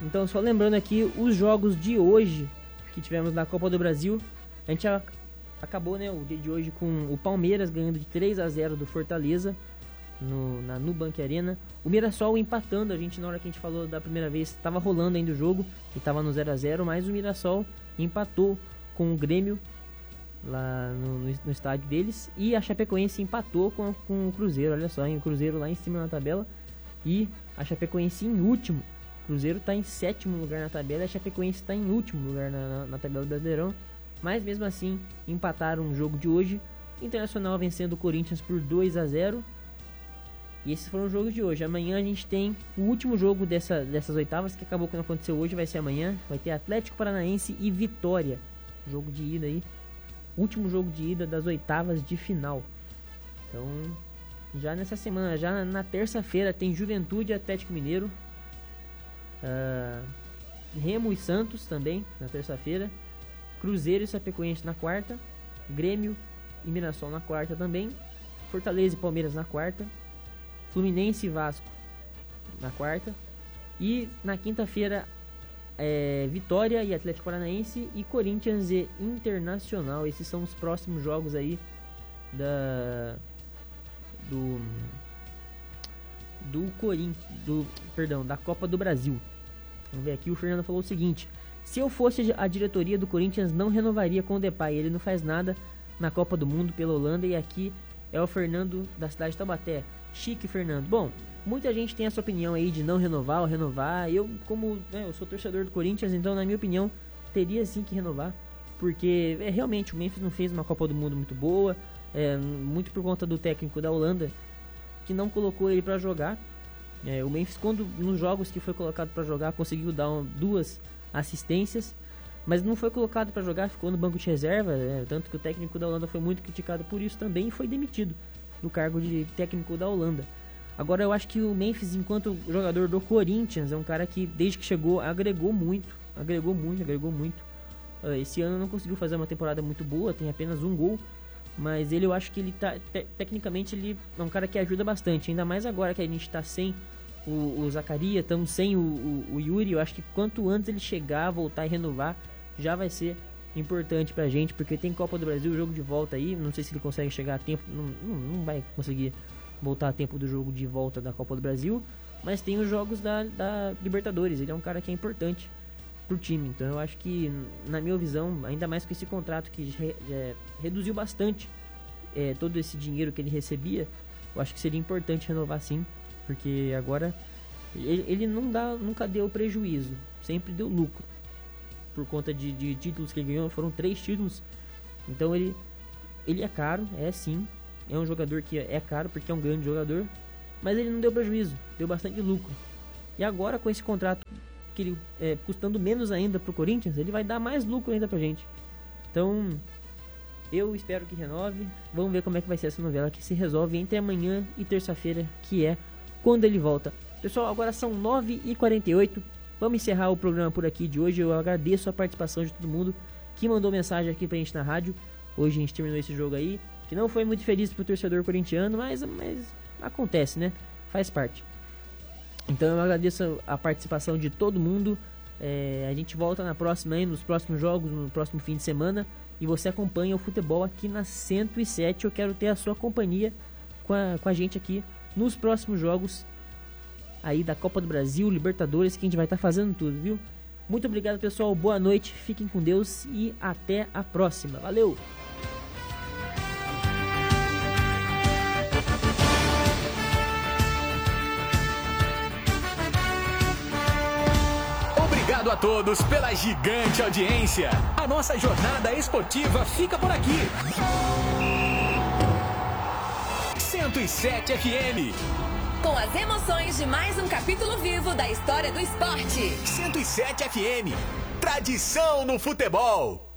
Então, só lembrando aqui os jogos de hoje que tivemos na Copa do Brasil. A gente acabou, né, o dia de hoje com o Palmeiras ganhando de 3-0 do Fortaleza na Nubank Arena. O Mirassol empatando. A gente, na hora que a gente falou da primeira vez, estava rolando ainda o jogo e estava no 0-0, mas o Mirassol empatou com o Grêmio lá no estádio deles, e a Chapecoense empatou com o Cruzeiro. Olha só, hein? O Cruzeiro lá em cima na tabela e a Chapecoense em último. O Cruzeiro está em 7º lugar na tabela e a Chapecoense está em último lugar na tabela do Brasileirão, mas mesmo assim empataram o jogo de hoje. Internacional vencendo o Corinthians por 2-0. E esses foram os jogos de hoje. Amanhã a gente tem o último jogo dessas oitavas, que acabou que não aconteceu hoje, vai ser amanhã. Vai ter Atlético Paranaense e Vitória. Jogo de ida aí. Último jogo de ida das oitavas de final. Então, já nessa semana, já na terça-feira, tem Juventude e Atlético Mineiro. Remo e Santos também, na terça-feira. Cruzeiro e Chapecoense na quarta. Grêmio e Mirassol na quarta também. Fortaleza e Palmeiras na quarta. Fluminense e Vasco na quarta. E na quinta-feira, Vitória e Atlético Paranaense, e Corinthians e Internacional. Esses são os próximos jogos aí da Copa do Brasil. Vamos ver aqui, o Fernando falou o seguinte: se eu fosse a diretoria do Corinthians, não renovaria com o Depay, ele não faz nada na Copa do Mundo pela Holanda. E aqui é o Fernando da cidade de Taubaté. Chique, Fernando. Bom, muita gente tem essa opinião aí de não renovar ou renovar. Eu, como eu sou torcedor do Corinthians, então na minha opinião teria sim que renovar, porque realmente o Memphis não fez uma Copa do Mundo muito boa, muito por conta do técnico da Holanda, que não colocou ele para jogar. O Memphis, quando nos jogos que foi colocado para jogar, conseguiu dar 2 assistências, mas não foi colocado para jogar, ficou no banco de reserva, tanto que o técnico da Holanda foi muito criticado por isso também e foi demitido do cargo de técnico da Holanda. Agora, eu acho que o Memphis, enquanto jogador do Corinthians, é um cara que desde que chegou agregou muito. Esse ano não conseguiu fazer uma temporada muito boa, tem apenas 1 gol, mas eu acho que ele tá, tecnicamente ele é um cara que ajuda bastante, ainda mais agora que a gente tá sem o Zaccaria, estamos sem o Yuri. Eu acho que quanto antes ele chegar, voltar e renovar, já vai ser importante pra gente, porque tem Copa do Brasil, jogo de volta aí, não sei se ele consegue chegar a tempo, não vai conseguir voltar a tempo do jogo de volta da Copa do Brasil, mas tem os jogos da Libertadores. Ele é um cara que é importante pro time, então eu acho que, na minha visão, ainda mais com esse contrato que reduziu bastante todo esse dinheiro que ele recebia, eu acho que seria importante renovar sim, porque agora ele nunca deu prejuízo, sempre deu lucro. Por conta de títulos que ele ganhou, foram 3 títulos. Então ele é caro, sim. É um jogador que é caro porque é um grande jogador, mas ele não deu prejuízo, deu bastante lucro. E agora, com esse contrato que ele custando menos ainda pro Corinthians, ele vai dar mais lucro ainda pra gente. Então eu espero que renove. Vamos ver como é que vai ser essa novela, que se resolve entre amanhã e terça-feira, que é quando ele volta. Pessoal, agora são 9h48. Vamos encerrar o programa por aqui de hoje. Eu agradeço a participação de todo mundo que mandou mensagem aqui pra gente na rádio. Hoje a gente terminou esse jogo aí, que não foi muito feliz pro torcedor corintiano, mas acontece, né? Faz parte. Então eu agradeço a participação de todo mundo. A gente volta na próxima aí, nos próximos jogos, no próximo fim de semana. E você acompanha o futebol aqui na 107. Eu quero ter a sua companhia com a gente aqui nos próximos jogos aí da Copa do Brasil, Libertadores, que a gente vai estar fazendo tudo, viu? Muito obrigado, pessoal. Boa noite, fiquem com Deus e até a próxima. Valeu! Obrigado a todos pela gigante audiência. A nossa jornada esportiva fica por aqui. 107 FM. Com as emoções de mais um capítulo vivo da história do esporte. 107 FM. Tradição no futebol.